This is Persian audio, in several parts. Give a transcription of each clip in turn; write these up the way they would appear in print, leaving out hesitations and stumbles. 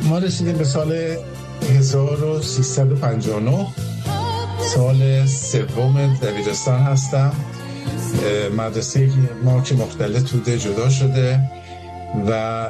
ما رسیدیم به سال 1359، سال سوم دبیرستان هستم. مدرسه ما که مختلط بوده جدا شده و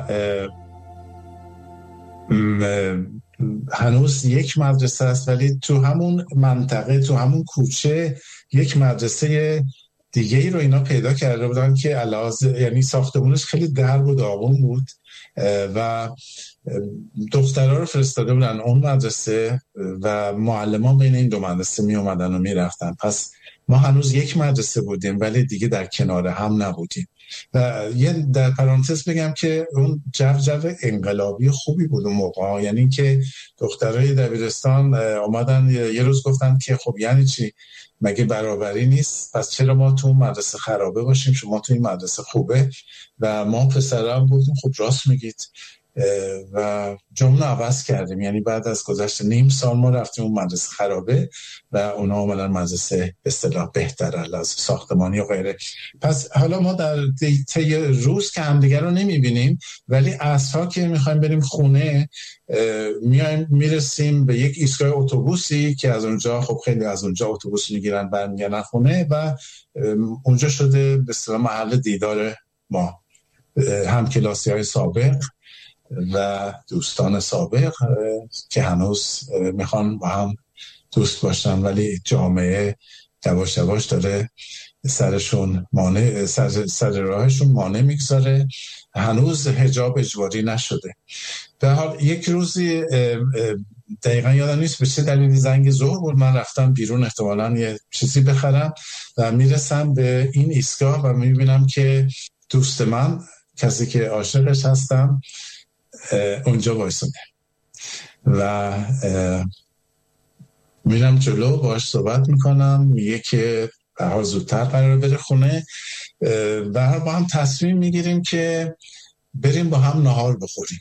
هنوز یک مدرسه است، ولی تو همون منطقه، تو همون کوچه یک مدرسه دیگه ای رو اینا پیدا کرده بودن که علاوه یعنی ساختمونش خیلی درب و داغون بود و دخترها رو فرستاده بودن اون مدرسه و معلمان بین این دو مدرسه می اومدن و می رفتن. پس ما هنوز یک مدرسه بودیم ولی دیگه در کنار هم نبودیم. و یه در پرانتز بگم که اون جو انقلابی خوبی بود اون موقع، یعنی که دخترای دبیرستان اومدن یه روز گفتن که خب یعنی چی، مگه برابری نیست؟ پس چرا ما تو مدرسه خرابه باشیم، شما تو این مدرسه خوبه؟ و ما پسرام بودیم خب راست میگید و جمله عوض کردیم. یعنی بعد از گذشت نیم سال ما رفتیم اون مدرسه خرابه و اونا اومدن مدرسه به اصطلاح بهتر از ساختمانی و غیره. پس حالا ما در طی روز که همدیگه رو نمیبینیم، ولی عصرها که میخوایم بریم خونه میایم میرسیم به یک ایستگاه اتوبوسی که از اونجا خب خیلی از اونجا اتوبوس میگیرن برمیگردن خونه و اونجا شده به اصطلاح محل دیدار ما، هم کلاسی های سابق و دوستان سابق که هنوز میخوان با هم دوست باشن، ولی جامعه یواش یواش داره سرشون مانع، سر راهشون مانع میگذاره. هنوز حجاب اجباری نشده. به حال یک روزی دقیقا یادم نیست به چه دلیلی زنگ ظهر بود، من رفتم بیرون احتمالاً یه چیزی بخرم و میرسم به این ایستگاه و میبینم که دوست من، کسی که عاشقش هستم، اونجا وایساده و میرم جلو باهاش صحبت میکنم، میگه که به حال زودتر قراره بره خونه و با هم تصمیم میگیریم که بریم با هم نهار بخوریم.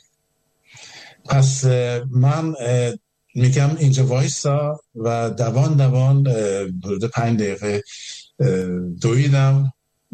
پس من میگم اینجا وایسا و دوان حدود 5 دقیقه دویدم،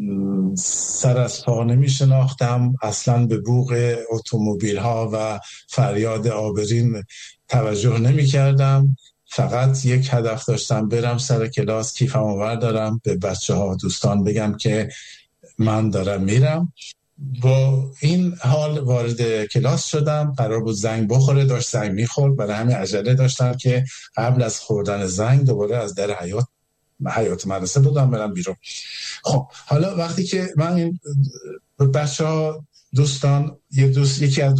سر از پا نمی شناختم، اصلا به بوق اتومبیل ها و فریاد آبرین توجه نمی کردم، فقط یک هدف داشتم، برم سر کلاس، کیفمو بردارم، به بچه ها دوستان بگم که من دارم میرم. با این حال وارد کلاس شدم، قرار بود زنگ بخوره، داشت زنگ میخورد، برای همین عجله داشتم که قبل از خوردن زنگ دوباره از در حیات مدرسه بودم برم بیرون. خب حالا وقتی که من این بچه ها دوستان، یکی از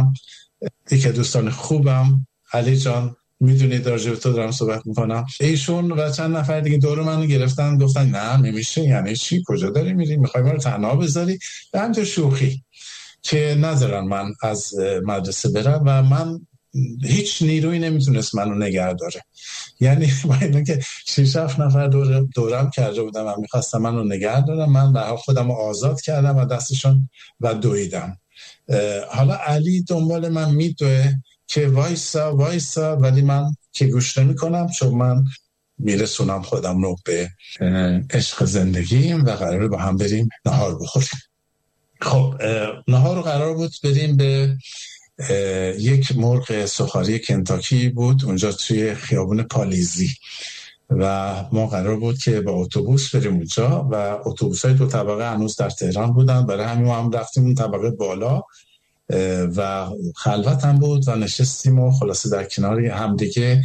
دوستان خوبم، علی جان، میدونی راجع به تو دارم صحبت میکنم، ایشون و چند نفر دیگه دور من گرفتن، گفتن نه نمیشه، یعنی چی، کجا داری میری، میخوای ما رو تنها بذاری؟ به همجا شوخی که نذارن من از مدرسه برم و من هیچ نیروی نمیتونست منو نگه داره. یعنی باید که 6-7 نفر دورم کرده بودم و میخواستم منو نگه دارم، من به خودم رو آزاد کردم و دستشون و دویدم. حالا علی دنبال من میدوه که وایسا، ولی من که گوش نمی کنم، چون من میرسونم خودم رو به عشق زندگیم و قراره با هم بریم نهار بخوریم. خب نهار رو قرار بود بریم به یک مرغ سوخاری کنتاکی بود اونجا توی خیابون پالیزی و ما قرار بود که با اتوبوس بریم اونجا و اتوبوس‌های 2 طبقه هنوز در تهران بودن، برای همین ما هم رفتیم اون طبقه بالا و خلوت هم بود و نشستیم و خلاصه در کنار همدیگه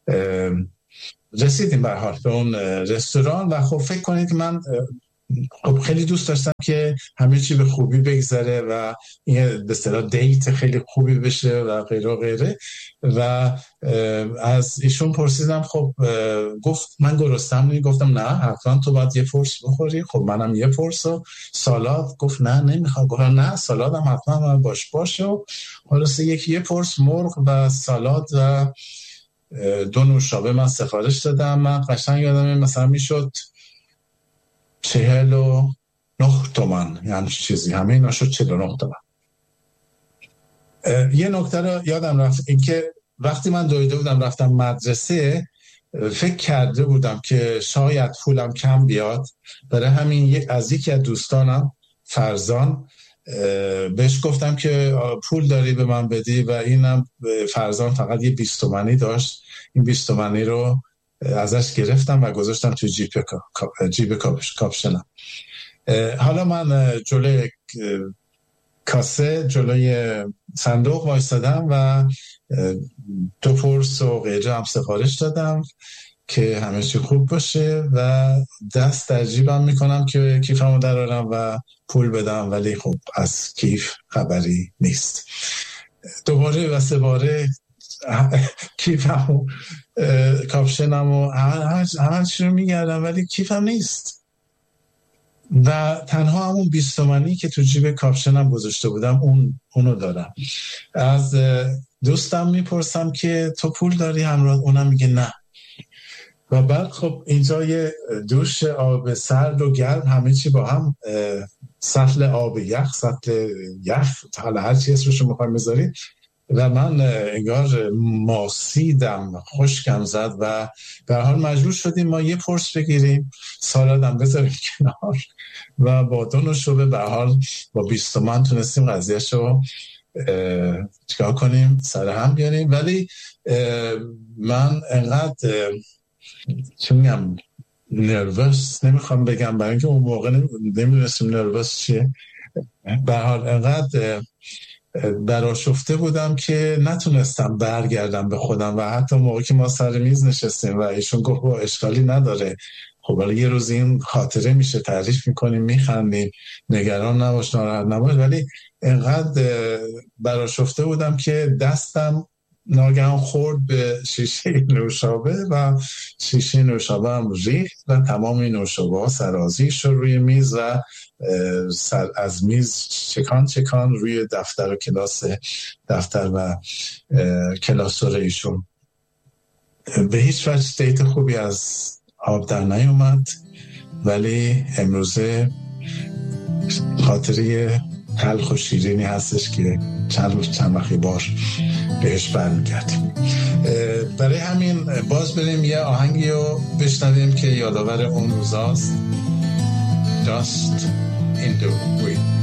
رسیدیم به حال به اون رستوران. و خب فکر کنید که من خب خیلی دوست داشتم که همه چی به خوبی بگذره و این به اصطلاح دیت خیلی خوبی بشه و غیره و غیره. و از ایشون پرسیدم خب گفت من گرسنه‌ام، گفتم نه حتما تو باید یه فرس بخوری. خب منم یه فرس و سالاد. گفت نه نمیخوام. گفتم نه سالادم حتما باشه. و خلاص یه فرس مرغ و سالاد و 2 نوشابه من سفارش دادم. من قشنگ یادم مثلا میشد 49 تومن، یعنی چیزی همه اینا شد 49 تومن. یه نکته رو یادم رفت، این که وقتی من دویده بودم رفتم مدرسه فکر کرده بودم که شاید پولم کم بیاد، برای همین از یکی از دوستانم فرزان بهش گفتم که پول داری به من بدی و اینم فرزان فقط یه 20 تومانی داشت. این 20 تومانی رو ازش گرفتم و گذاشتم تو جیب کاپشنم. حالا من جلوی کاسه، جلوی صندوق وایسادم و 2 پرس و غیره هم سفارش دادم که همه چی خوب باشه و دست در جیبم میکنم که کیفمو درارم و پول بدم، ولی خب از کیف خبری نیست. دوباره و سه باره کیفمو، کاپشنمو، همه چی رو میگردم ولی کیفم نیست و تنها همون 20 تومانی که تو جیب کاپشنم گذاشته بودم اونو دارم. از دوستم میپرسم که تو پول داری همراه؟ اونم میگه نه. و بعد خب اینجا یه دوش آب سرد و گرم، همه چی با هم، سطل آب یخ، سطل یخ، حالا هر چی اسمشو میخوایم بذارید، و من انگار ماسیدم، خشکم زد و به هر حال مجبور شدیم ما یه پرس بگیریم، سالادم بذاریم کنار و با 2 نوشابه به هر حال با 20 تومن تونستیم قضیهشو چیکار کنیم، سر هم بیاریم. ولی من انقدر چه میگم نروس نمیخوام بگم، برای اینکه اون موقع نمیدونستیم نروس چیه، به هر حال انقدر برآشفته بودم که نتونستم برگردم به خودم و حتی موقعی که ما سر میز نشستیم و ایشون گفت با اشکالی نداره، خب ولی یه روز این خاطره میشه، تعریف میکنیم، میخندیم، نگران نباش، ناراحت نباش، ولی انقدر برآشفته بودم که دستم ناگهان خورد به شیشه نوشابه و شیشه نوشابه هم ریخت و تمام نوشابه ها سرازیر شد روی میز و از میز چکان روی دفتر و دفتر و کلاسور ایشون. به هیچ وجه دیت خوبی از آب در نیومد، ولی امروزه خاطره تلخ و شیرینی هستش که چند وقتی بار بهش برمیگردیم. برای همین باز بریم یه آهنگی رو بشنویم که یادآور اون روزاست. Dust in the wind.